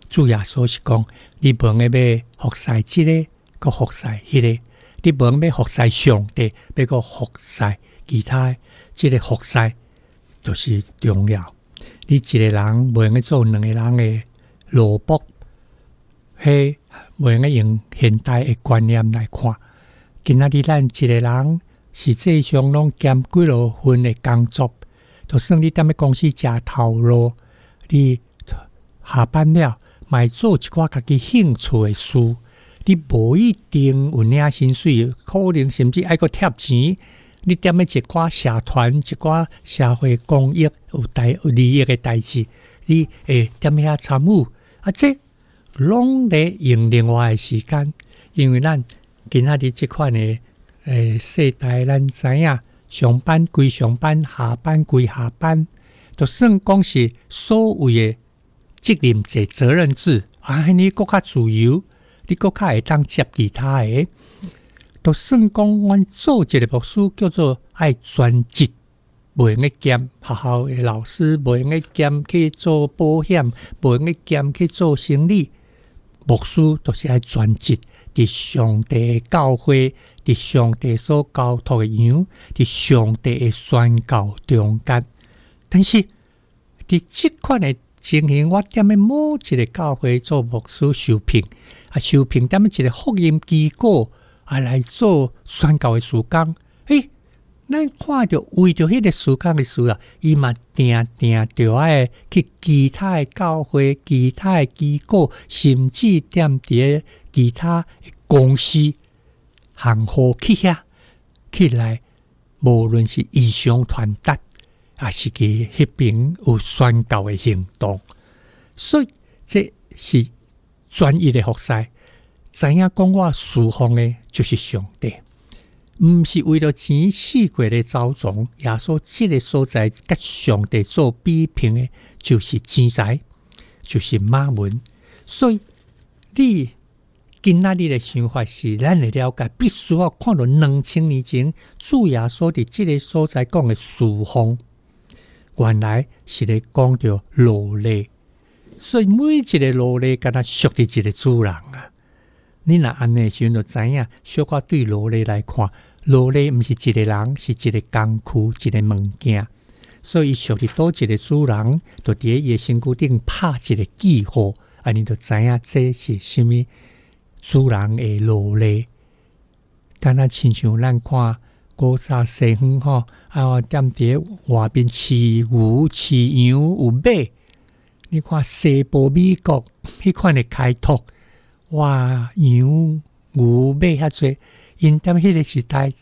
主耶稣是讲，你不能要服侍这个，搁服侍迄个，你不能要服侍上帝，要搁服侍其他，这个服侍就是重要。你一个人不能做两个人的萝卜，迄不能用现代的观念来看。今仔日咱一个人实际上拢兼几落份的工作，就算你踮咧公司食头路，你下班了，嘛做一寡家己兴趣的事，你无一定有领薪水，可能甚至爱个贴钱。你踮咧一寡社团、一寡社会公益有利益的代志，你会踮遐参与，这拢得用另外的时间，因为咱今仔日即款的世代，咱知影上班归上班，下班归下班，就算讲是所谓的责任制、责任制，你更较自由，你更较会当接其他的。就算讲，阮做一个牧师叫做爱专职，袂用兼学校的老师，袂用兼去做保险，袂用兼去做生意。牧师就是爱专职，伫上帝的教会，伫上帝所交托的羊，伫上帝的宣告中间。但是伫即款的情形，我踮咧某一个教会做牧师受聘，受聘踮咧一个福音机构。来做宣教的事工，咱看到为着迄个事工的事啊，伊嘛定着爱去其他的教会、其他的机构，甚至踮伫其他的公司行号去遐起来，无论是异常传达，还是去迄边有宣教的行动，所以这是专业的服侍。知影讲我侍奉的就是上帝，毋是为了钱四过的走总。耶稣这个所在，甲上帝做比拼的，就是钱财，就是马文。所以你今仔日的想法是，咱的了解必须要看到2000年前主耶稣伫这个所在讲的侍奉，原来是咧讲到奴隶。所以每一个奴隶，敢若属伫一个主人啊。你若安尼时阵就知影，小可对奴隶来看，奴隶毋是一个人，是一个工具，一个物件。所以属于多一个主人，就伫伊身躯顶拍一个记号，安尼就知影这是什么主人的奴隶。敢若亲像咱看古早西方吼，踮伫外边饲牛、饲羊有马，你看西部美国迄款的开拓。哇，羊牛马遐济，因踮迄个时代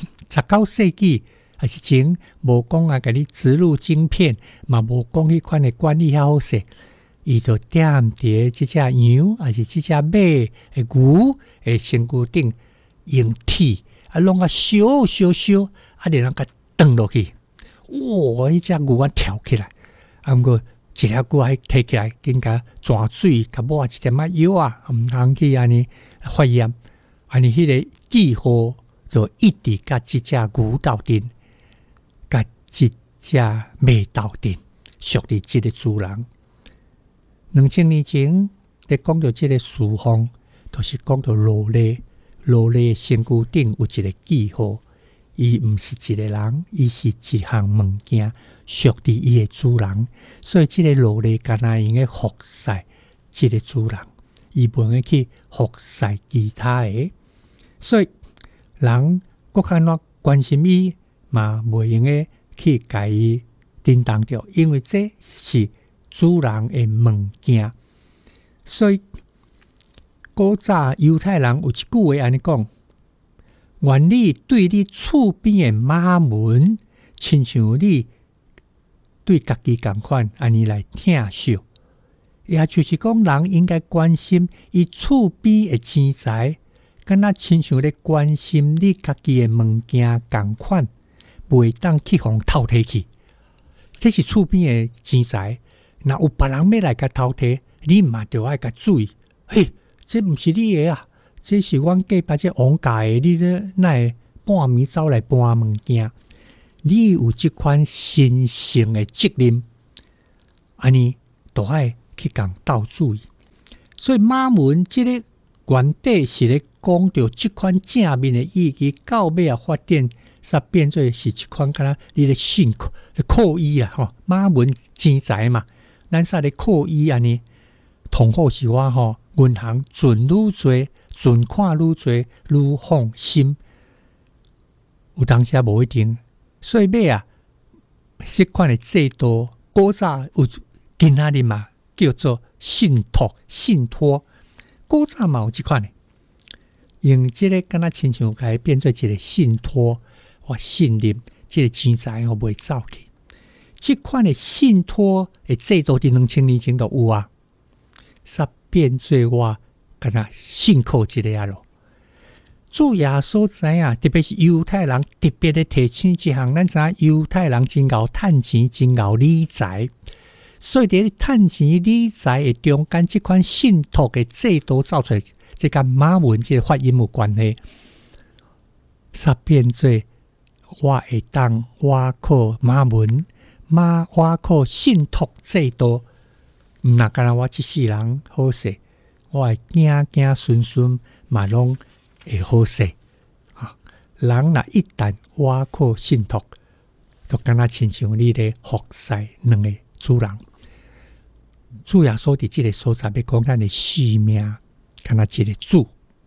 ，19世纪还是前，无讲甲你植入晶片，嘛无讲迄款的管理遐好势，伊就踮伫即只羊还是即只马的牛的身躯顶用铁拢烧，然后甲断落去，哇！迄只牛跳起来，毋过。一粒骨还摕起来，紧甲抓水，甲抹一点药啊，毋通去安尼发炎。安尼迄个记号就一直甲即只牛斗阵，甲即只马斗阵，属于即个主人。2000年前，咧讲到即个事奉，就是讲到奴隶的身躯顶有一个记号。伊毋是一个人，伊是一项物件，属于伊的主人。所以即个奴隶敢若用个服侍即个主人，伊不能去服侍其他的。所以人国较怎关心伊嘛，袂用个去甲伊叮当着，因为这是主人的物件。所以古早犹太人有一句话安尼讲。原理对你厝边的马门，亲像你对家己同款，安尼来疼惜。也就是讲，人应该关心伊厝边的钱财，敢若亲像咧关心你家己的物件同款，袂当去互偷摕去。这是厝边的钱财，若有别人要来甲偷摕，你嘛着爱甲注意。嘿，这毋是你的啊！这是阮隔壁这王家的，你咧哪会半暝走来搬物件？你有这款神圣的责任，安尼都爱去共斗注意。 所以马文这个原底是咧讲到这款正面的意义，到尾啊发展，煞变做是一款敢若你咧信靠伊啊吼。马文钱财嘛，咱煞咧靠伊安尼，同好是我吼，银行存愈多，存款愈多，愈放心。有当时无一定，所以尾啊，这款的制度，古早有今仔日嘛，叫做信托。古早嘛有这款的，用这个敢若亲像改变做一个信托，我信任这个钱财我袂走去。这款的信托的制度，伫2000年前都有啊，煞变做我敢若信靠一个啊咯。主耶稣知影，特别是犹太人特别的提醒一项，咱知影犹太人真够趁钱，真够理财，所以伫趁钱理财的中间，这款信托的制度造出来，这甲马文这个发音有关系，煞变做我会当我靠马文，我靠信托制度，毋那干那我一世人好势，我会子孙孙嘛拢会好势啊！人若一旦我靠信托，就敢若亲像你咧服侍两个主人。主耶稣伫即个所在要讲咱的性命，敢若一个主。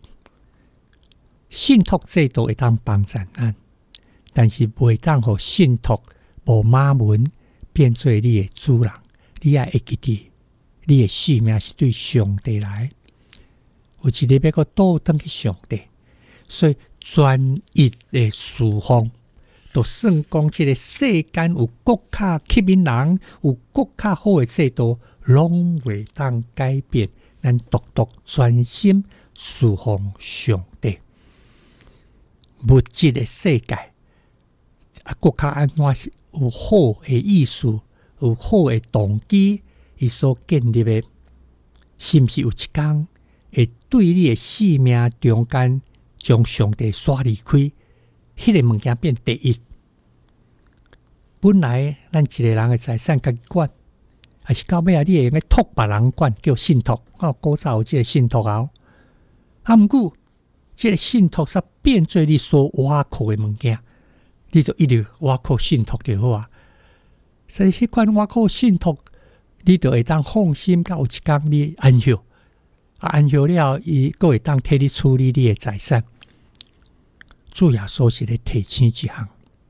信托制度会当帮助咱，但是袂当互信托无马文变做你的主人。你也会记得，你的性命是对上帝来。有一日要个倒转去上帝，所以专一的侍奉，就算讲这个世间有更较吸引人，有更较好的制度，拢袂当改变咱独独专心侍奉上帝。物质的世界啊，更较安怎是有好的意思，有好的动机，伊所建立的，是毋是有一天会对你的性命中间将上帝刷离开，迄个物件变第一。本来咱一个人的财产家己管，还是到尾啊，你会用来托别人管，叫信托。古早有这个信托啊，毋过这个信托煞变做你所挖靠的物件，你就一直挖靠信托就好啊。所以迄款挖靠信托，你就会当放心，到有一天你安息。安息了，伊阁会当替你处理你的财产。主耶稣是咧提醒一项，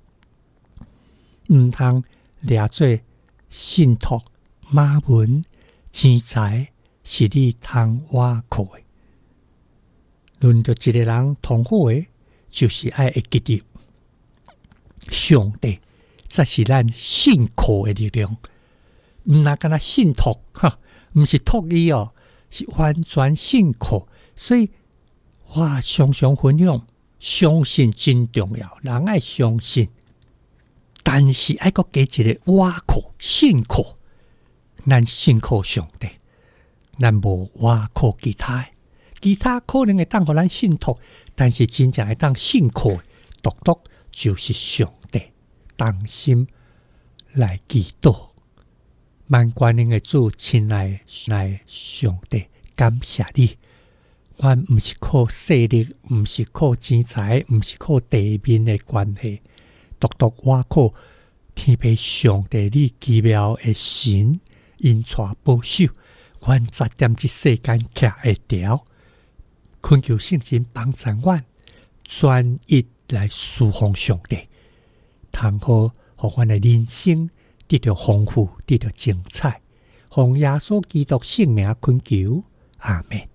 毋通掠做信托、马文、钱财，是你通挖靠的。论到一个人同好的，就是爱会记得上帝，才是咱信靠的力量。毋那敢若信托，毋是托伊哦。是完全信靠，所以我常常分享，相信真重要，人爱相信，但是爱阁加一个挖靠、信靠。咱信靠上帝，咱无挖靠其他可能会当互咱信托，但是真正会当信靠的，独独就是上帝。当心来祈祷。万关灵的主，亲爱的上帝，感谢你。我毋是靠势力，毋是靠钱财，毋是靠地面的关系，独独我靠天父上帝你奇妙的神，因带保守，阮早点即世间徛会牢。恳求圣神帮助阮，专一来侍奉上帝，通好互阮的人生得到丰富，得到精彩。奉耶稣基督圣名恳求，阿们。